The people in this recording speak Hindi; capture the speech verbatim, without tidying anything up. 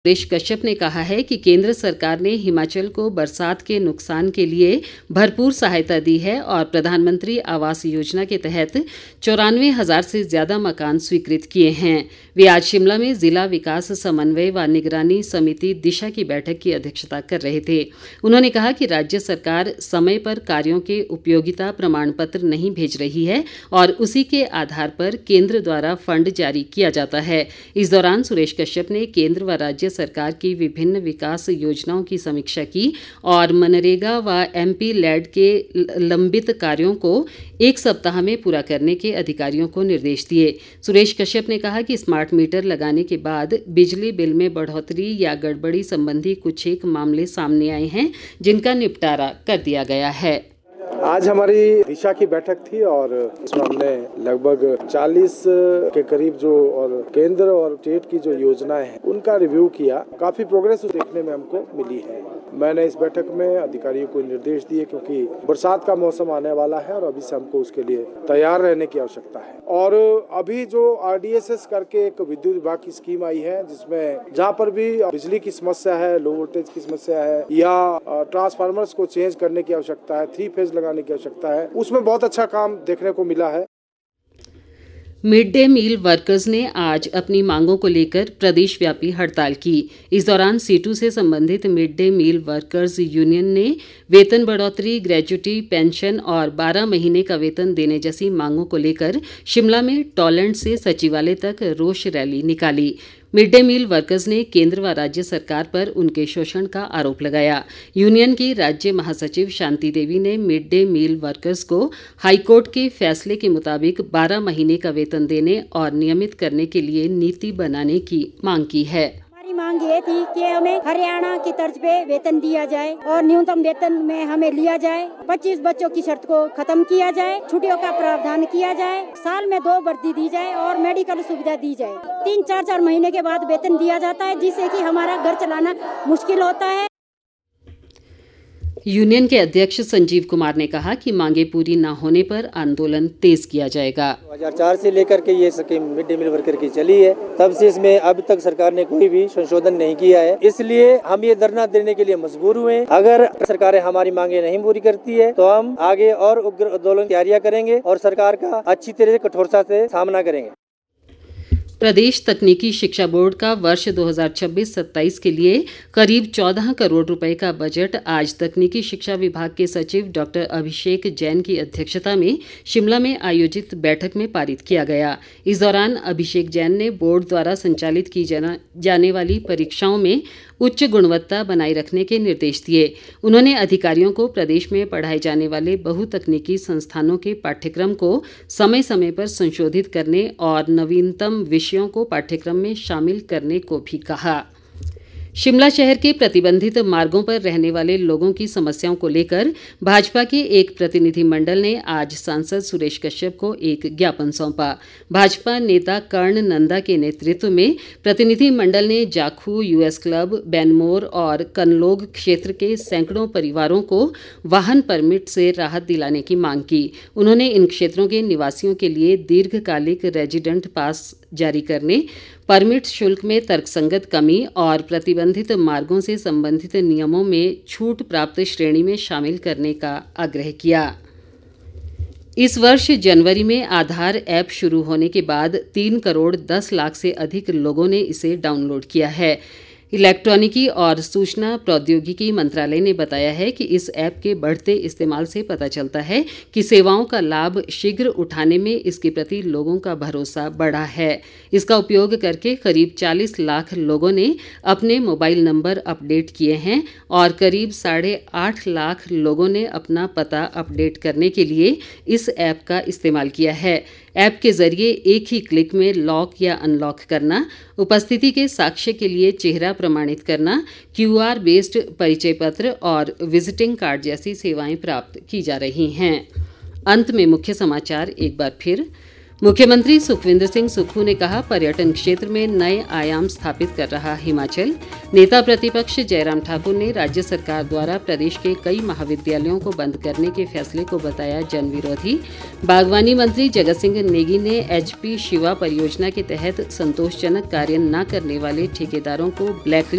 सुरेश कश्यप ने कहा है कि केंद्र सरकार ने हिमाचल को बरसात के नुकसान के लिए भरपूर सहायता दी है और प्रधानमंत्री आवास योजना के तहत चौरानवे हजार से ज्यादा मकान स्वीकृत किए हैं। वे आज शिमला में जिला विकास समन्वय व निगरानी समिति दिशा की बैठक की अध्यक्षता कर रहे थे। उन्होंने कहा कि राज्य सरकार समय पर कार्यों के उपयोगिता प्रमाण पत्र नहीं भेज रही है और उसी के आधार पर केंद्र द्वारा फंड जारी किया जाता है। इस दौरान सुरेश कश्यप ने केंद्र व राज्य सरकार की विभिन्न विकास योजनाओं की समीक्षा की और मनरेगा व एमपी लैड के लंबित कार्यों को एक सप्ताह में पूरा करने के अधिकारियों को निर्देश दिए। सुरेश कश्यप ने कहा कि स्मार्ट मीटर लगाने के बाद बिजली बिल में बढ़ोतरी या गड़बड़ी संबंधी कुछ एक मामले सामने आए हैं, जिनका निपटारा कर दिया गया है। आज हमारी दिशा की बैठक थी और इसमें हमने लगभग चालीस के करीब जो और केंद्र और स्टेट की जो योजनाएं हैं उनका रिव्यू किया। काफी प्रोग्रेस देखने में हमको मिली है। मैंने इस बैठक में अधिकारियों को निर्देश दिए क्योंकि बरसात का मौसम आने वाला है और अभी से हमको उसके लिए तैयार रहने की आवश्यकता है। और अभी जो आरडीएसएस करके एक विद्युत विभाग की स्कीम आई है, जिसमें जहाँ पर भी बिजली की समस्या है, लो वोल्टेज की समस्या है या ट्रांसफार्मर्स को चेंज करने की आवश्यकता है, थ्री फेज लगाने की आवश्यकता है, उसमें बहुत अच्छा काम देखने को मिला है। मिड डे मील वर्कर्स ने आज अपनी मांगों को लेकर प्रदेशव्यापी हड़ताल की। इस दौरान सीटू से संबंधित mid day meal workers union ने वेतन बढ़ोतरी, ग्रेजुटी, पेंशन और बारह महीने का वेतन देने जैसी मांगों को लेकर शिमला में टॉलैंड से सचिवालय तक रोष रैली निकाली। मिड डे मील वर्कर्स ने केंद्र व राज्य सरकार पर उनके शोषण का आरोप लगाया। यूनियन की राज्य महासचिव शांति देवी ने मिड डे मील वर्कर्स को हाईकोर्ट के फैसले के मुताबिक बारह महीने का वेतन देने और नियमित करने के लिए नीति बनाने की मांग की है। मांग ये थी कि हमें हरियाणा की तर्ज पे वेतन दिया जाए और न्यूनतम वेतन में हमें लिया जाए। पच्चीस बच्चों की शर्त को खत्म किया जाए, छुट्टियों का प्रावधान किया जाए, साल में दो वर्दी दी जाए और मेडिकल सुविधा दी जाए। तीन चार चार महीने के बाद वेतन दिया जाता है, जिससे कि हमारा घर चलाना मुश्किल होता है। यूनियन के अध्यक्ष संजीव कुमार ने कहा कि मांगे पूरी न होने पर आंदोलन तेज किया जाएगा। दो हज़ार चार से लेकर के ये scheme mid day meal worker की चली है, तब से इसमें अब तक सरकार ने कोई भी संशोधन नहीं किया है, इसलिए हम ये धरना देने के लिए मजबूर हुए। अगर सरकार हमारी मांगे नहीं पूरी करती है तो हम आगे और उग्र आंदोलन की तैयारियां करेंगे और सरकार का अच्छी तरह से कठोरता से सामना करेंगे। प्रदेश तकनीकी शिक्षा बोर्ड का वर्ष दो हज़ार छब्बीस सत्ताईस के लिए करीब चौदह करोड़ रुपए का बजट आज तकनीकी शिक्षा विभाग के सचिव डॉक्टर अभिषेक जैन की अध्यक्षता में शिमला में आयोजित बैठक में पारित किया गया। इस दौरान अभिषेक जैन ने बोर्ड द्वारा संचालित की जाने वाली परीक्षाओं में उच्च गुणवत्ता बनाए रखने के निर्देश दिए। उन्होंने अधिकारियों को प्रदेश में पढ़ाए जाने वाले बहुतकनीकी संस्थानों के पाठ्यक्रम को समय समय पर संशोधित करने और नवीनतम विषयों को पाठ्यक्रम में शामिल करने को भी कहा। शिमला शहर के प्रतिबंधित मार्गों पर रहने वाले लोगों की समस्याओं को लेकर भाजपा के एक प्रतिनिधिमंडल ने आज सांसद सुरेश कश्यप को एक ज्ञापन सौंपा। भाजपा नेता कर्ण नंदा के नेतृत्व में प्रतिनिधिमंडल ने जाखू, यूएस क्लब, बैनमोर और कनलोग क्षेत्र के सैकड़ों परिवारों को वाहन परमिट से राहत दिलाने की मांग की। उन्होंने इन क्षेत्रों के निवासियों के लिए दीर्घकालिक रेजिडेंट पास जारी करने, परमिट शुल्क में तर्कसंगत कमी और प्रतिबंधित मार्गों से संबंधित नियमों में छूट प्राप्त श्रेणी में शामिल करने का आग्रह किया। इस वर्ष जनवरी में आधार ऐप शुरू होने के बाद तीन करोड़ दस लाख से अधिक लोगों ने इसे डाउनलोड किया है। इलेक्ट्रॉनिकी और सूचना प्रौद्योगिकी मंत्रालय ने बताया है कि इस ऐप के बढ़ते इस्तेमाल से पता चलता है कि सेवाओं का लाभ शीघ्र उठाने में इसके प्रति लोगों का भरोसा बढ़ा है। इसका उपयोग करके करीब चालीस लाख लोगों ने अपने मोबाइल नंबर अपडेट किए हैं और करीब साढ़े आठ लाख लोगों ने अपना पता अपडेट करने के लिए इस ऐप का इस्तेमाल किया है। ऐप के जरिए एक ही क्लिक में लॉक या अनलॉक करना, उपस्थिति के साक्ष्य के लिए चेहरा प्रमाणित करना, क्यूआर बेस्ड परिचय पत्र और विजिटिंग कार्ड जैसी सेवाएं प्राप्त की जा रही हैं। अंत में मुख्य समाचार एक बार फिर। मुख्यमंत्री सुखविंदर सिंह सुक्खू ने कहा, पर्यटन क्षेत्र में नए आयाम स्थापित कर रहा हिमाचल। नेता प्रतिपक्ष जयराम ठाकुर ने राज्य सरकार द्वारा प्रदेश के कई महाविद्यालयों को बंद करने के फैसले को बताया जनविरोधी। बागवानी मंत्री जगत सिंह नेगी ने एचपी शिवा परियोजना के तहत संतोषजनक कार्य न करने वाले ठेकेदारों को ब्लैक